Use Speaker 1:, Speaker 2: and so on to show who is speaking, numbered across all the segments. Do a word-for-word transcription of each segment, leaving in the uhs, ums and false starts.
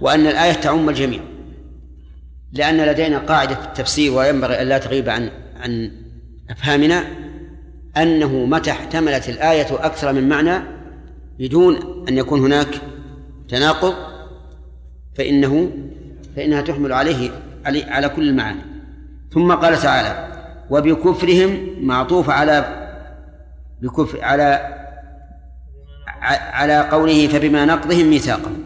Speaker 1: وأن الآية تعم الجميع، لأن لدينا قاعدة في التفسير وينبغي أن لا تغيب عن عن أفهامنا، أنه متى احتملت الآية أكثر من معنى بدون أن يكون هناك تناقض فإنه فإنها تحمل عليه على كل المعاني. ثم قال تعالى: وبكفرهم، معطوف على بكفر على على قوله فبما نقضهم ميثاقهم.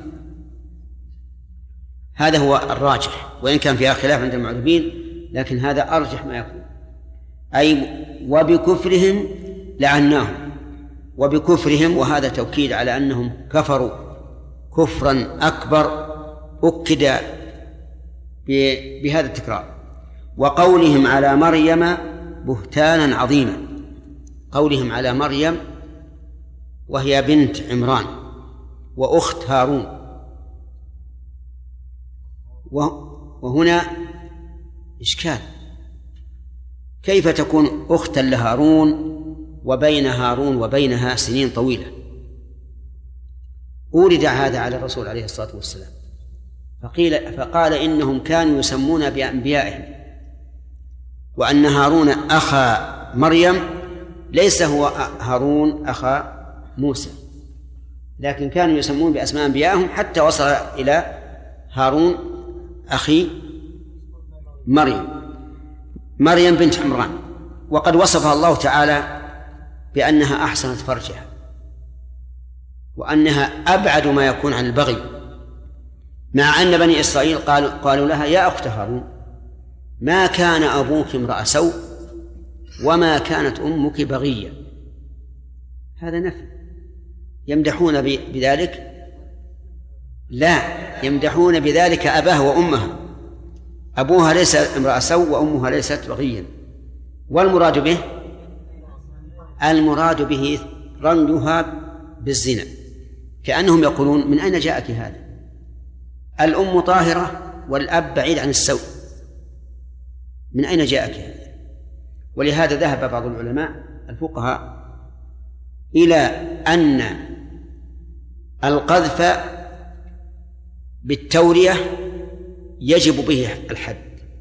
Speaker 1: هذا هو الراجح، وإن كان فيها خلاف عند المعربين، لكن هذا أرجح ما يكون. أي وبكفرهم لعناهم، وبكفرهم، وهذا توكيد على أنهم كفروا كفرا أكبر أكد بهذا التكرار. وقولهم على مريم بهتانا عظيما، قولهم على مريم وهي بنت عمران وأخت هارون، وهنا إشكال، كيف تكون أختا لهارون وبين هارون وبينها سنين طويلة؟ أورد هذا على الرسول عليه الصلاة والسلام فقيل فقال إنهم كانوا يسمون بأنبيائهم، وأن هارون أخا مريم ليس هو هارون أخا موسى، لكن كانوا يسمون بأسماء أنبيائهم حتى وصل إلى هارون أخي مريم مريم بنت عمران. وقد وصفها الله تعالى بأنها أحسنت فرجها، وأنها أبعد ما يكون عن البغي، مع أن بني إسرائيل قالوا, قالوا لها: يا أخت هارون، ما كان أبوك امرأ سوء وما كانت أمك بغية. هذا نفي. يمدحون بذلك؟ لا، يمدحون بذلك أباه وأمها. أبوها ليس امرأ سوء وأمها ليست بغيا. والمراد به المراد به رميها بالزنا، كأنهم يقولون: من أين جاءك هذا؟ الأم طاهرة والأب بعيد عن السوء، من أين جاءك هذا؟ ولهذا ذهب بعض العلماء الفقهاء إلى أن القذف بالتورية يجب به الحد.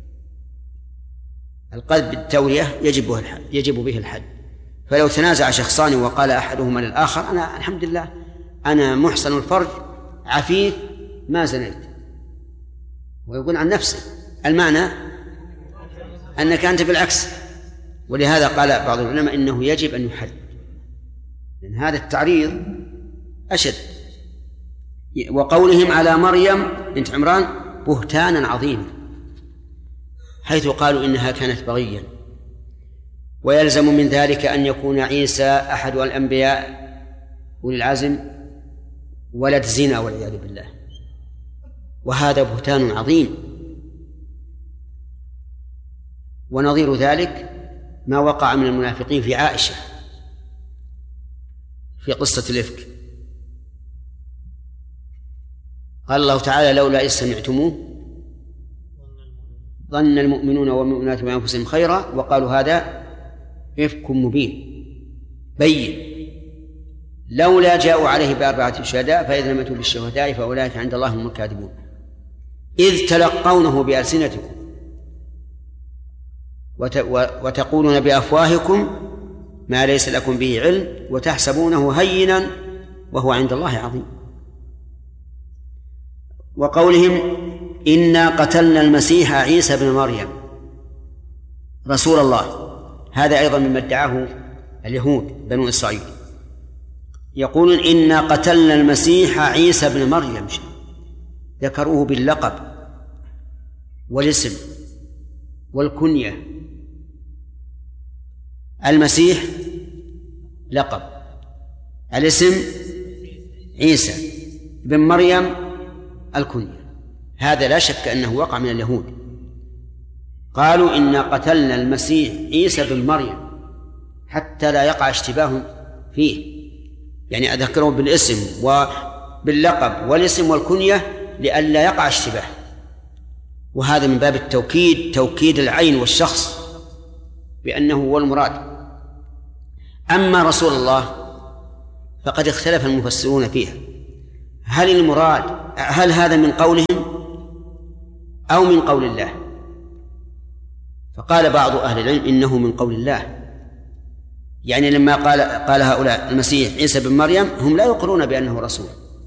Speaker 1: القذف بالتورية يجب به الحد يجب به الحد فلو تنازع شخصان وقال أحدهما للآخر: أنا الحمد لله أنا محسن الفرج عفيف ما زنيت، ويقول عن نفسه، المعنى أنك أنت بالعكس. ولهذا قال بعض العلماء إنه يجب أن يحد، لأن هذا التعريض أشد. وقولهم على مريم بنت عمران بهتانا عظيما، حيث قالوا إنها كانت بغيا. ويلزم من ذلك أن يكون عيسى أحد الأنبياء أولي العزم ولد زنا والعياذ بالله، وهذا بهتان عظيم. ونظير ذلك ما وقع من المنافقين في عائشة في قصة الإفك. قال الله تعالى: لولا إذ سمعتموه ظن المؤمنون والمؤمنات بأنفسهم خيرا وقالوا هذا إفك مبين بين لولا جاءوا عليه بأربعة شهداء فإذا لم يأتوا بالشهداء فأولئك عند الله هم الكاذبون إذ تلقونه بألسنتكم وتقولون بأفواهكم ما ليس لكم به علم وتحسبونه هينا وهو عند الله عظيم. وقولهم إنا قتلنا المسيح عيسى بن مريم رسول الله، هذا أيضا مما ادعاه اليهود بنو إسرائيل، يقولون إنا قتلنا المسيح عيسى بن مريم، ذكروه باللقب والاسم والكنية. المسيح لقب، الاسم عيسى بن مريم الكنية. هذا لا شك أنه وقع من اليهود، قالوا إنا قتلنا المسيح عيسى بن مريم حتى لا يقع اشتباه فيه، يعني أذكره بالاسم وباللقب والاسم والكنية لئلا يقع اشتباه، وهذا من باب التوكيد، توكيد العين والشخص بأنه هو المراد. أما رسول الله فقد اختلف المفسرون فيها، هل المراد هل هذا من قولهم أو من قول الله؟ فقال بعض أهل العلم إنه من قول الله، يعني لما قال قال هؤلاء المسيح عيسى بن مريم هم لا يقرون بأنه رسول،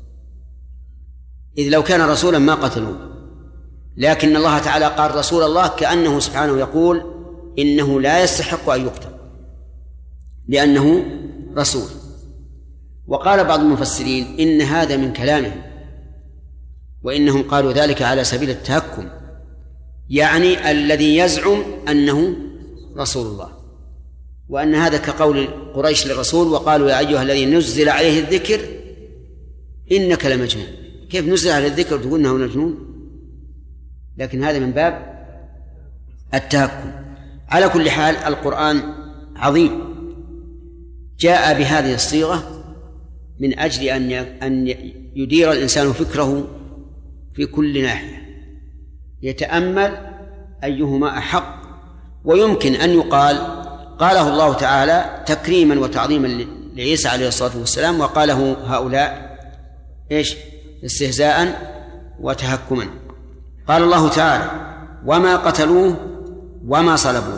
Speaker 1: إذ لو كان رسولا ما قتلوه، لكن الله تعالى قال رسول الله كأنه سبحانه يقول إنه لا يستحق أن يقتل لأنه رسول. وقال بعض المفسرين إن هذا من كلامه، وإنهم قالوا ذلك على سبيل التهكم، يعني الذي يزعم أنه رسول الله، وأن هذا كقول قريش للرسول وقالوا يا أيها الذي نزل عليه الذكر إنك لمجنون. كيف نزل على الذكر تقول إنه مجنون؟ لكن هذا من باب التهكم. على كل حال القرآن عظيم، جاء بهذه الصيغة من أجل أن أن يدير الإنسان فكره في كل ناحية، يتأمل أيهما أحق. ويمكن أن يقال قاله الله تعالى تكريما وتعظيما لعيسى عليه الصلاة والسلام، وقاله هؤلاء إيش؟ استهزاء وتهكما. قال الله تعالى وما قتلوه وما صلبوه.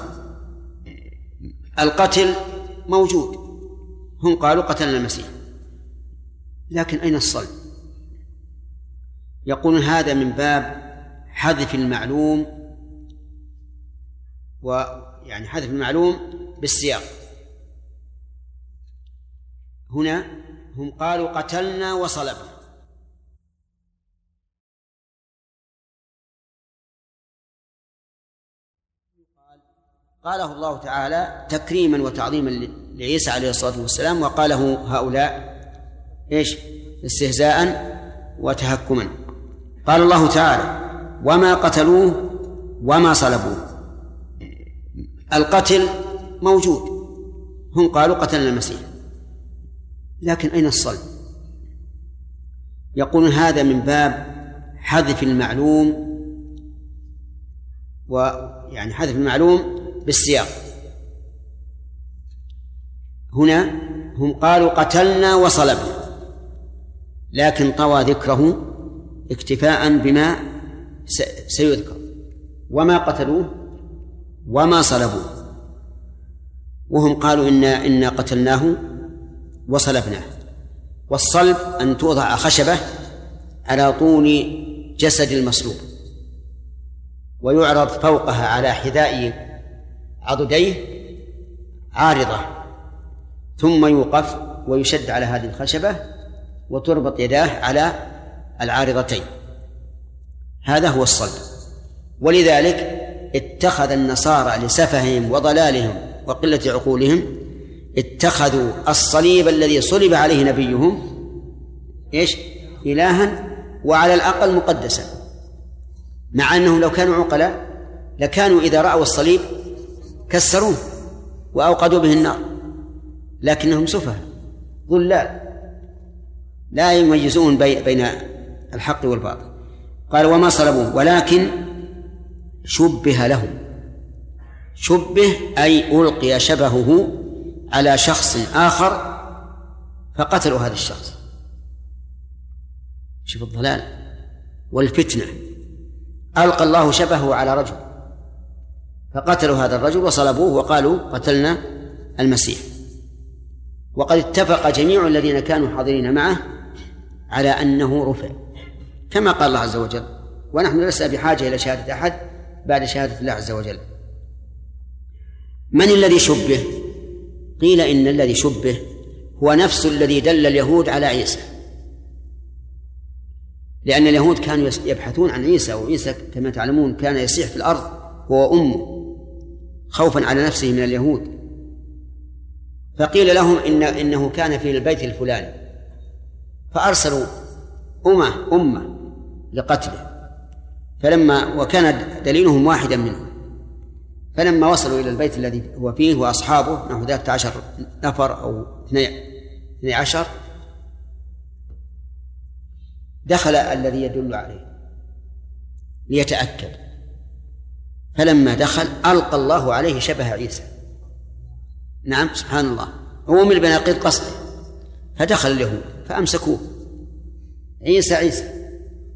Speaker 1: القتل موجود، هم قالوا قتلنا المسيح، لكن أين الصلب؟ يقولون هذا من باب حذف المعلوم، ويعني حذف المعلوم بالسياق. هنا هم قالوا قتلنا وصلبنا، قاله الله تعالى تكريما وتعظيما لعيسى عليه الصلاة والسلام، وقاله هؤلاء إيش؟ استهزاء وتهكما. قال الله تعالى وما قتلوه وما صلبوه. القتل موجود، هم قالوا قتلنا المسيح، لكن أين الصلب؟ يقولون هذا من باب حذف المعلوم، ويعني حذف المعلوم بالسياق. هنا هم قالوا قتلنا وصلبنا، لكن طوى ذكره اكتفاء بما سيذكر. وما قتلوه وما صلبوه، وهم قالوا إنا, إنا قتلناه وصلبناه. والصلب أن توضع خشبة على طول جسد المصلوب ويعرض فوقها على حذاء عضديه عارضة، ثم يوقف ويشد على هذه الخشبة وتربط يداه على العارضتين. هذا هو الصلب. ولذلك اتخذ النصارى لسفههم وضلالهم وقلة عقولهم اتخذوا الصليب الذي صلب عليه نبيهم إيش؟ إلها، وعلى الأقل مقدسا، مع أنهم لو كانوا عقلاء لكانوا إذا رأوا الصليب كسروه وأوقدوا به النار، لكنهم سفهاء ضلال لا يميزون بين الحق والباطل. قال وما صلبوه ولكن شبه لهم. شبه أي ألقي شبهه على شخص آخر فقتلوا هذا الشخص. شوف الضلال والفتنة. ألقى الله شبهه على رجل فقتلوا هذا الرجل وصلبوه وقالوا قتلنا المسيح. وقد اتفق جميع الذين كانوا حاضرين معه على أنه رفع كما قال الله عز وجل، ونحن لسنا بحاجة إلى شهادة أحد بعد شهادة الله عز وجل. من الذي شبه؟ قيل إن الذي شبه هو نفس الذي دل اليهود على عيسى، لأن اليهود كانوا يبحثون عن عيسى، وعيسى كما تعلمون كان يسيح في الأرض هو أمه خوفا على نفسه من اليهود، فقيل لهم إن إنه كان في البيت الفلاني، فأرسلوا أمة أمة لقتله، فلما وكان دليلهم واحدا منهم، فلما وصلوا إلى البيت الذي هو فيه وأصحابه نحو ثلاثة عشر نفر أو اثني عشر، دخل الذي يدل عليه ليتأكد، فلما دخل ألقى الله عليه شبه عيسى. نعم سبحان الله، هو من البناقيض قصده، فدخل اليهود فأمسكوه عيسى عيسى،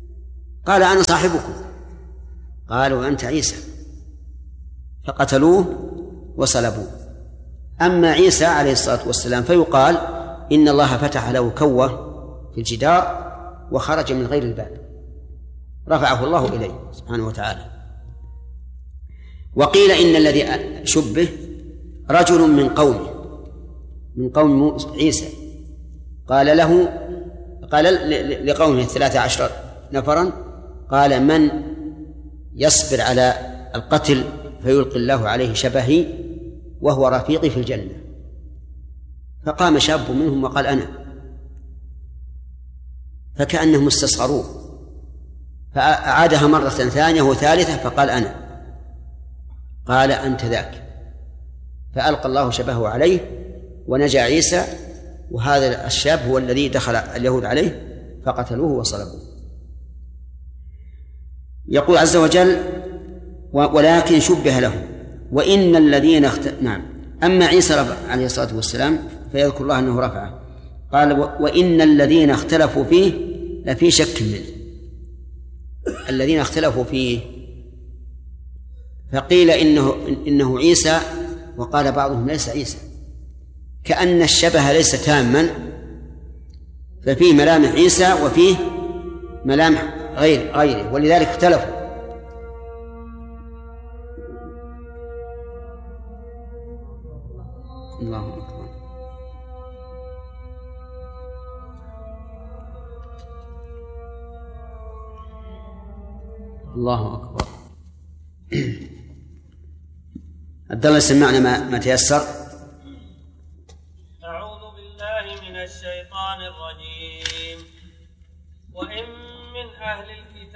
Speaker 1: قال أنا صاحبكم. قالوا أنت عيسى، فقتلوه وصلبوه. أما عيسى عليه الصلاة والسلام فيقال إن الله فتح له كوة في الجدار وخرج من غير الباب، رفعه الله إليه سبحانه وتعالى. وقيل إن الذي شبه رجل من قومه، من قوم عيسى، قال له قال لقومه الثلاثة عشر نفرا، قال من يصبر على القتل فيلقي الله عليه شبهي وهو رفيقي في الجنة. فقام شاب منهم وقال أنا، فكأنهم استصغروه، فأعادها مرة ثانية وثالثة فقال أنا، قال أنت ذاك، فألقى الله شبهه عليه ونجا عيسى، وهذا الشاب هو الذي دخل اليهود عليه فقتلوه وصلبوه. يقول عز وجل ولكن شبه له وإن الذين اخت... نعم. أما عيسى عليه الصلاة والسلام فيذكر الله أنه رفعه، قال وإن الذين اختلفوا فيه لفي شك منه. الذين اختلفوا فيه فقيل إنه, إنه عيسى، وقال بعضهم ليس عيسى، كأن الشبه ليس تاما، ففيه ملامح عيسى وفيه ملامح غير غيره، ولذلك اختلفوا. الله أكبر. الله أكبر. عبد الله سمعنا ما, ما تيسر.